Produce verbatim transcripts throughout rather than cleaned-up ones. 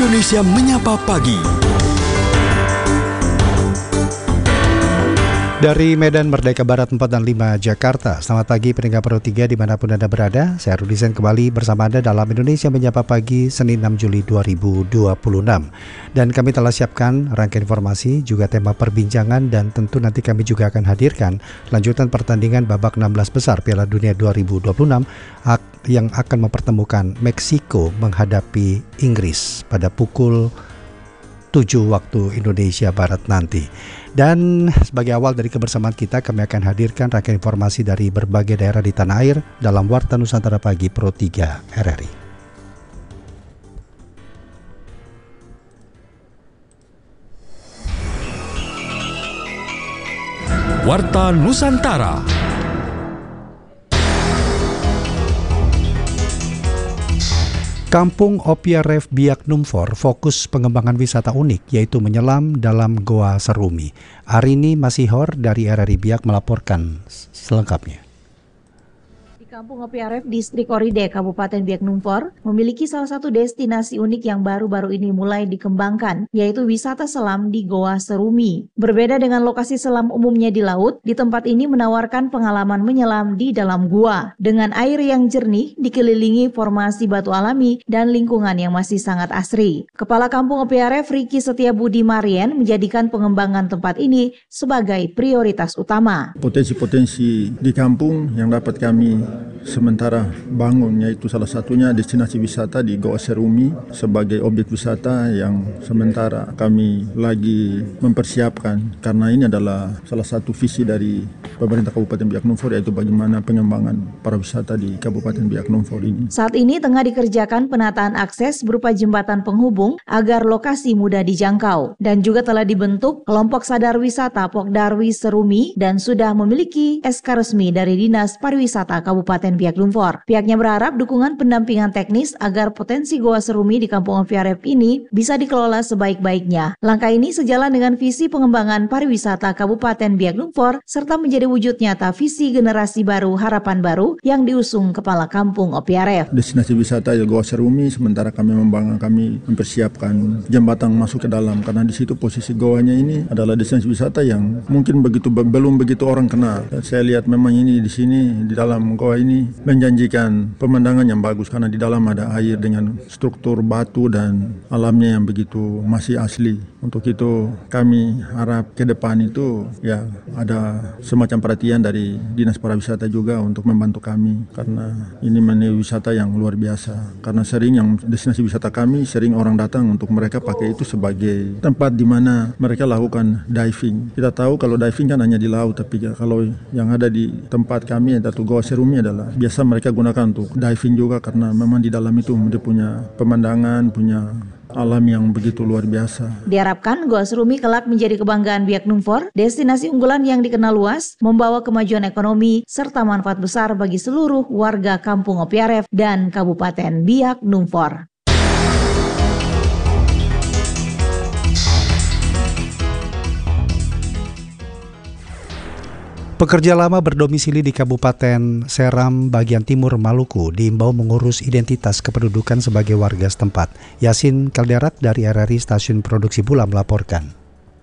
Indonesia Menyapa Pagi. Dari Medan Merdeka Barat empat dan lima Jakarta, selamat pagi pendengar Pro tiga dimanapun Anda berada. Saya Rudi Sen kembali bersama Anda dalam Indonesia Menyapa Pagi Senin enam Juli dua ribu dua puluh enam. Dan kami telah siapkan rangkaian informasi, juga tema perbincangan, dan tentu nanti kami juga akan hadirkan lanjutan pertandingan babak enam belas besar Piala Dunia dua ribu dua puluh enam yang akan mempertemukan Meksiko menghadapi Inggris pada pukul tujuh waktu Indonesia Barat nanti. Dan sebagai awal dari kebersamaan kita, kami akan hadirkan rangkaian informasi dari berbagai daerah di tanah air dalam Warta Nusantara Pagi Pro tiga R R I. Warta Nusantara. Kampung Opiaref Biak Numfor fokus pengembangan wisata unik, yaitu menyelam dalam Goa Serumi. Arini Masihor dari R R I Biak melaporkan selengkapnya. Kampung Opiaref, Distrik Oride, Kabupaten Biak Numfor, memiliki salah satu destinasi unik yang baru-baru ini mulai dikembangkan, yaitu wisata selam di Goa Serumi. Berbeda dengan lokasi selam umumnya di laut, di tempat ini menawarkan pengalaman menyelam di dalam gua, dengan air yang jernih, dikelilingi formasi batu alami, dan lingkungan yang masih sangat asri. Kepala Kampung Opiaref, Riki Setiabudi Marien, menjadikan pengembangan tempat ini sebagai prioritas utama. Potensi-potensi di kampung yang dapat kami sementara bangun, yaitu salah satunya destinasi wisata di Goa Serumi sebagai objek wisata yang sementara kami lagi mempersiapkan, karena ini adalah salah satu visi dari pemerintah Kabupaten Biak Numfor, yaitu bagaimana pengembangan pariwisata di Kabupaten Biak Numfor ini. Saat ini tengah dikerjakan penataan akses berupa jembatan penghubung agar lokasi mudah dijangkau, dan juga telah dibentuk kelompok sadar wisata Pokdarwi Serumi dan sudah memiliki S K resmi dari Dinas Pariwisata Kabupaten Biak Numfor. Pihaknya berharap dukungan pendampingan teknis agar potensi Goa Serumi di Kampung Opiaref ini bisa dikelola sebaik-baiknya. Langkah ini sejalan dengan visi pengembangan pariwisata Kabupaten Biak Numfor serta menjadi wujud nyata visi generasi baru harapan baru yang diusung Kepala Kampung Opiaref. Destinasi wisata di Goa Serumi, sementara kami membangun, kami mempersiapkan jembatan masuk ke dalam, karena di situ posisi goanya ini adalah destinasi wisata yang mungkin begitu belum begitu orang kenal. Saya lihat memang ini di sini di dalam goa ini menjanjikan pemandangan yang bagus, karena di dalam ada air dengan struktur batu dan alamnya yang begitu masih asli. Untuk itu kami harap ke depan itu ya ada semacam perhatian dari Dinas Pariwisata juga untuk membantu kami, karena ini menjadi wisata yang luar biasa. Karena sering yang destinasi wisata kami sering orang datang untuk mereka pakai itu sebagai tempat di mana mereka lakukan diving. Kita tahu kalau diving kan hanya di laut, tapi kalau yang ada di tempat kami yaitu Goa Serumi adalah biasa mereka gunakan untuk diving juga, karena memang di dalam itu dia punya pemandangan, punya alam yang begitu luar biasa. Diharapkan Goa Serumi kelak menjadi kebanggaan Biak Numfor, destinasi unggulan yang dikenal luas, membawa kemajuan ekonomi serta manfaat besar bagi seluruh warga Kampung Opiaref dan Kabupaten Biak Numfor. Pekerja lama berdomisili di Kabupaten Seram bagian timur Maluku diimbau mengurus identitas kependudukan sebagai warga setempat. Yasin Kalderat dari R R I Stasiun Produksi Bula melaporkan.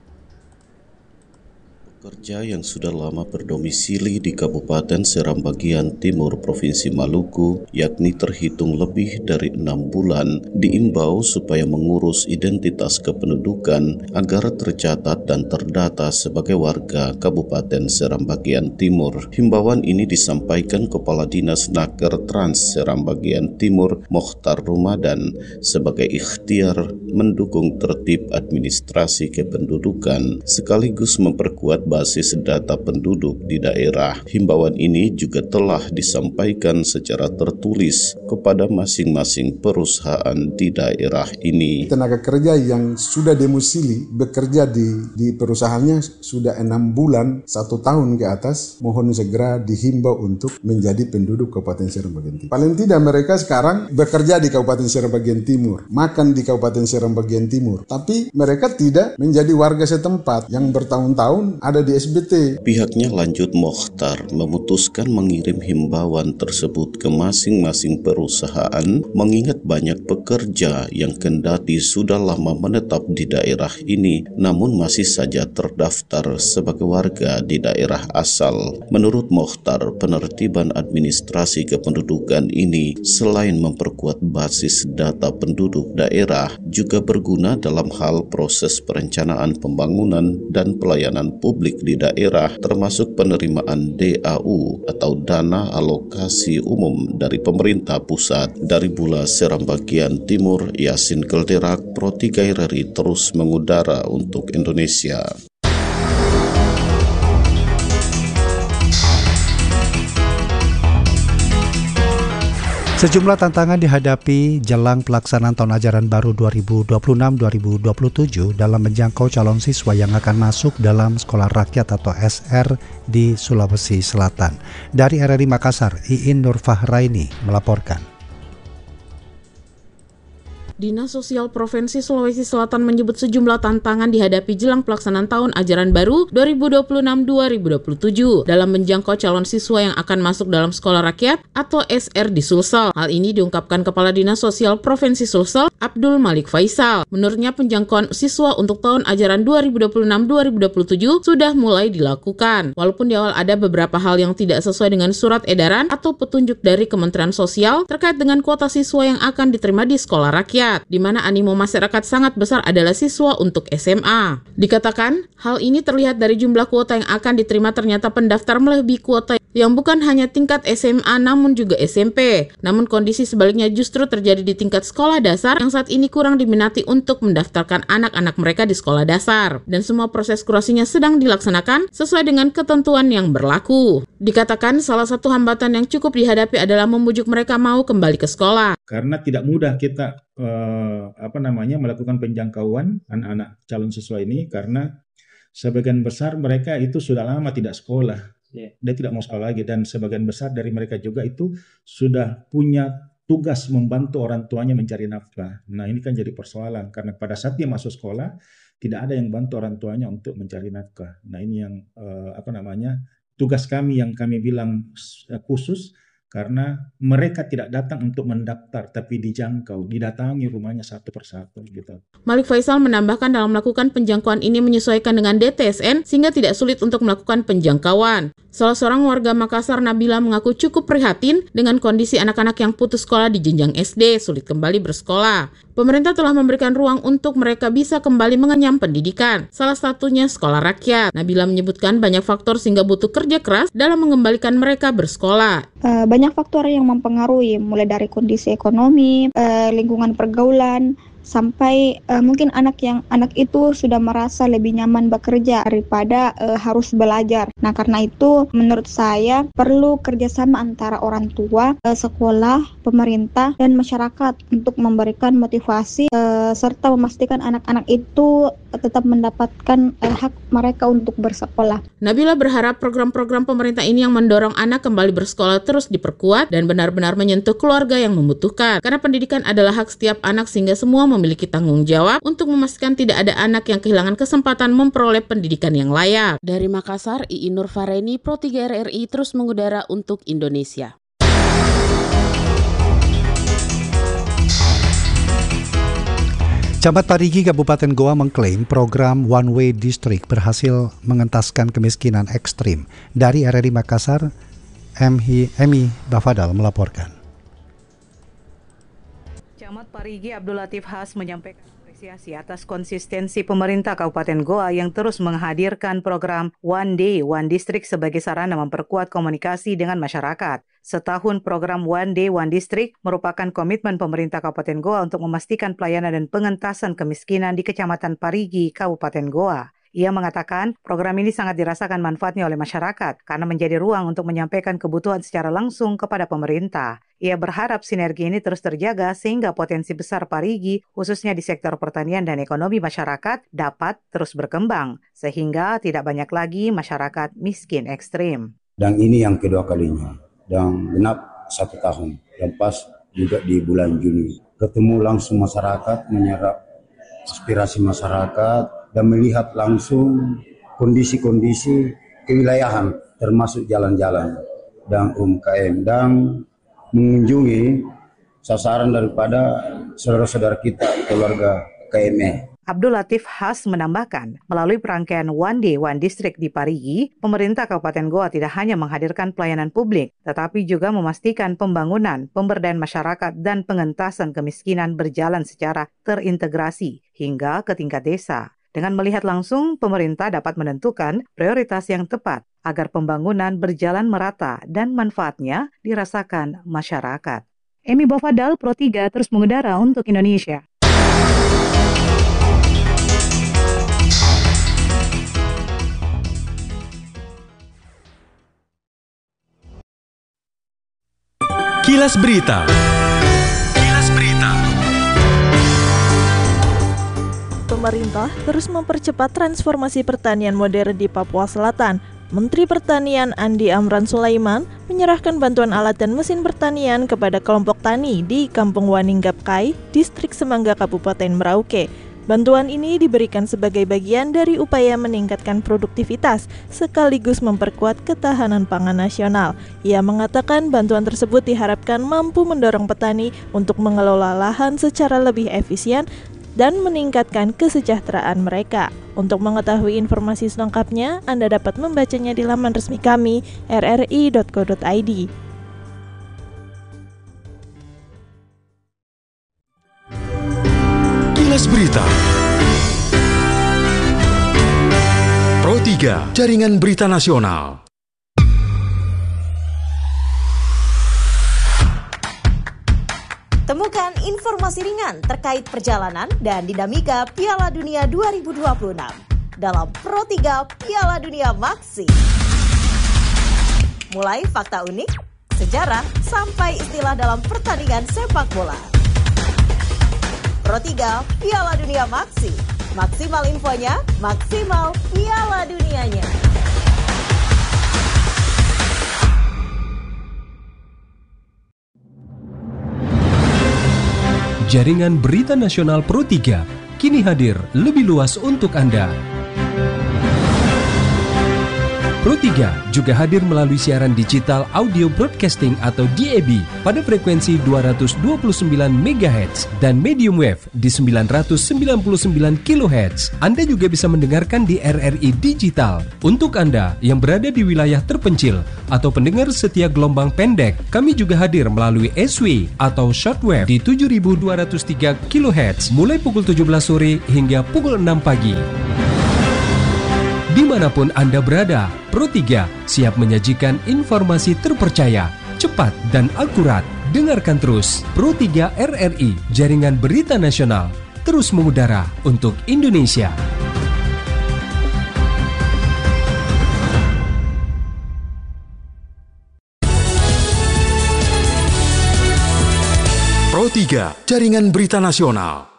Pekerja yang sudah lama berdomisili di Kabupaten Seram bagian timur Provinsi Maluku, yakni terhitung lebih dari enam bulan, diimbau supaya mengurus identitas kependudukan agar tercatat dan terdata sebagai warga Kabupaten Seram bagian timur. Himbauan ini disampaikan Kepala Dinas Naker Trans Seram bagian timur, Mokhtar Rumadan, sebagai ikhtiar mendukung tertib administrasi kependudukan sekaligus memperkuat basis data penduduk di daerah. Himbauan ini juga telah disampaikan secara tertulis kepada masing-masing perusahaan di daerah ini. Tenaga kerja yang sudah domisili bekerja di, di perusahaannya sudah enam bulan, satu tahun ke atas, mohon segera dihimbau untuk menjadi penduduk Kabupaten Seram bagian timur. Paling tidak mereka sekarang bekerja di Kabupaten Seram bagian timur, makan di Kabupaten Seram bagian timur, tapi mereka tidak menjadi warga setempat yang bertahun-tahun ada di di S B T. Pihaknya lanjut Mokhtar memutuskan mengirim himbauan tersebut ke masing-masing perusahaan mengingat banyak pekerja yang kendati sudah lama menetap di daerah ini namun masih saja terdaftar sebagai warga di daerah asal. Menurut Mokhtar, penertiban administrasi kependudukan ini selain memperkuat basis data penduduk daerah juga berguna dalam hal proses perencanaan pembangunan dan pelayanan publik di daerah termasuk penerimaan D A U atau dana alokasi umum dari pemerintah pusat. Dari Bula Seram bagian timur, Yasin Kelderak, Pro tiga R R I terus mengudara untuk Indonesia. Sejumlah tantangan dihadapi jelang pelaksanaan tahun ajaran baru dua ribu dua puluh enam dua ribu dua puluh tujuh dalam menjangkau calon siswa yang akan masuk dalam sekolah rakyat atau S R di Sulawesi Selatan. Dari R R I Makassar, Iin Nurfahraini melaporkan. Dinas Sosial Provinsi Sulawesi Selatan menyebut sejumlah tantangan dihadapi jelang pelaksanaan tahun ajaran baru dua ribu dua puluh enam dua ribu dua puluh tujuh dalam menjangkau calon siswa yang akan masuk dalam sekolah rakyat atau S R di Sulsel. Hal ini diungkapkan Kepala Dinas Sosial Provinsi Sulsel, Abdul Malik Faisal. Menurutnya penjangkauan siswa untuk tahun ajaran dua ribu dua puluh enam dua ribu dua puluh tujuh sudah mulai dilakukan. Walaupun di awal ada beberapa hal yang tidak sesuai dengan surat edaran atau petunjuk dari Kementerian Sosial terkait dengan kuota siswa yang akan diterima di sekolah rakyat, di mana animo masyarakat sangat besar adalah siswa untuk S M A. Dikatakan, hal ini terlihat dari jumlah kuota yang akan diterima ternyata pendaftar melebihi kuota yang bukan hanya tingkat S M A namun juga S M P. Namun kondisi sebaliknya justru terjadi di tingkat sekolah dasar yang saat ini kurang diminati untuk mendaftarkan anak-anak mereka di sekolah dasar. Dan semua proses kurasinya sedang dilaksanakan sesuai dengan ketentuan yang berlaku. Dikatakan salah satu hambatan yang cukup dihadapi adalah membujuk mereka mau kembali ke sekolah. Karena tidak mudah kita uh, apa namanya melakukan penjangkauan anak-anak calon siswa ini karena sebagian besar mereka itu sudah lama tidak sekolah. Yeah. Dia tidak mau sekolah lagi dan sebagian besar dari mereka juga itu sudah punya tugas membantu orang tuanya mencari nafkah. Nah ini kan jadi persoalan karena pada saat dia masuk sekolah tidak ada yang bantu orang tuanya untuk mencari nafkah. Nah ini yang uh, apa namanya tugas kami yang kami bilang uh, khusus. Karena mereka tidak datang untuk mendaftar, tapi dijangkau, didatangi rumahnya satu persatu gitu. Malik Faisal menambahkan dalam melakukan penjangkauan ini menyesuaikan dengan D T S N sehingga tidak sulit untuk melakukan penjangkauan. Salah seorang warga Makassar, Nabila, mengaku cukup prihatin dengan kondisi anak-anak yang putus sekolah di jenjang S D, sulit kembali bersekolah. Pemerintah telah memberikan ruang untuk mereka bisa kembali mengenyam pendidikan, salah satunya sekolah rakyat. Nabila menyebutkan banyak faktor sehingga butuh kerja keras dalam mengembalikan mereka bersekolah. Uh, banyak faktor yang mempengaruhi, mulai dari kondisi ekonomi, uh, lingkungan pergaulan, sampai uh, mungkin anak yang anak itu sudah merasa lebih nyaman bekerja daripada uh, harus belajar. Nah karena itu menurut saya perlu kerjasama antara orang tua, uh, sekolah, pemerintah, dan masyarakat untuk memberikan motivasi uh, serta memastikan anak-anak itu tetap mendapatkan uh, hak mereka untuk bersekolah. Nabila berharap program-program pemerintah ini yang mendorong anak kembali bersekolah terus diperkuat dan benar-benar menyentuh keluarga yang membutuhkan. Karena pendidikan adalah hak setiap anak sehingga semua memiliki tanggung jawab untuk memastikan tidak ada anak yang kehilangan kesempatan memperoleh pendidikan yang layak. Dari Makassar, Iin Nurfahraini, Pro tiga R R I terus mengudara untuk Indonesia. Camat Parigi Kabupaten Goa mengklaim program One Way District berhasil mengentaskan kemiskinan ekstrim. Dari R R I Makassar, Emi Bafadal melaporkan. Camat Parigi Abdul Latif Has menyampaikan apresiasi atas konsistensi pemerintah Kabupaten Goa yang terus menghadirkan program One Day One District sebagai sarana memperkuat komunikasi dengan masyarakat. Setahun program One Day One District merupakan komitmen pemerintah Kabupaten Goa untuk memastikan pelayanan dan pengentasan kemiskinan di Kecamatan Parigi, Kabupaten Goa. Ia mengatakan program ini sangat dirasakan manfaatnya oleh masyarakat karena menjadi ruang untuk menyampaikan kebutuhan secara langsung kepada pemerintah. Ia berharap sinergi ini terus terjaga sehingga potensi besar Parigi, khususnya di sektor pertanian dan ekonomi masyarakat, dapat terus berkembang, sehingga tidak banyak lagi masyarakat miskin ekstrim. Dan ini yang kedua kalinya, dan genap satu tahun, dan pas juga di bulan Juni. Ketemu langsung masyarakat, menyerap aspirasi masyarakat, dan melihat langsung kondisi-kondisi kewilayahan termasuk jalan-jalan dan U M K M dan mengunjungi sasaran daripada saudara-saudara kita keluarga K M E. Abdul Latif Has menambahkan, melalui perangkaian One Day One District di Parigi, pemerintah Kabupaten Goa tidak hanya menghadirkan pelayanan publik, tetapi juga memastikan pembangunan, pemberdayaan masyarakat, dan pengentasan kemiskinan berjalan secara terintegrasi hingga ke tingkat desa. Dengan melihat langsung, pemerintah dapat menentukan prioritas yang tepat agar pembangunan berjalan merata dan manfaatnya dirasakan masyarakat. Emi Bofadal, Pro tiga, terus mengudara untuk Indonesia. Kilas Berita. Kilas Berita. Pemerintah terus mempercepat transformasi pertanian modern di Papua Selatan. Menteri Pertanian Andi Amran Sulaiman menyerahkan bantuan alat dan mesin pertanian kepada kelompok tani di Kampung Waninggapkai, Distrik Semangga, Kabupaten Merauke. Bantuan ini diberikan sebagai bagian dari upaya meningkatkan produktivitas sekaligus memperkuat ketahanan pangan nasional. Ia mengatakan bantuan tersebut diharapkan mampu mendorong petani untuk mengelola lahan secara lebih efisien dan meningkatkan kesejahteraan mereka. Untuk mengetahui informasi selengkapnya, Anda dapat membacanya di laman resmi kami r r i dot co dot i d. Kilas Berita. Pro tiga, Jaringan Berita Nasional. Temukan informasi ringan terkait perjalanan dan dinamika Piala Dunia dua ribu dua puluh enam dalam Pro tiga Piala Dunia Maxi. Mulai fakta unik, sejarah, sampai istilah dalam pertandingan sepak bola. Pro tiga Piala Dunia Maxi. Maksimal infonya, maksimal Piala Dunianya. Jaringan Berita Nasional Pro tiga kini hadir lebih luas untuk Anda. Pro tiga juga hadir melalui siaran digital audio broadcasting atau D A B pada frekuensi dua ratus dua puluh sembilan megahertz dan medium wave di sembilan ratus sembilan puluh sembilan kilohertz. Anda juga bisa mendengarkan di R R I Digital. Untuk Anda yang berada di wilayah terpencil atau pendengar setia gelombang pendek, kami juga hadir melalui S W atau shortwave di tujuh ribu dua ratus tiga kilohertz mulai pukul tujuh belas sore hingga pukul enam pagi. Dimanapun Anda berada, Pro tiga siap menyajikan informasi terpercaya, cepat dan akurat. Dengarkan terus Pro tiga R R I, Jaringan Berita Nasional, terus mengudara untuk Indonesia. Pro tiga, Jaringan Berita Nasional.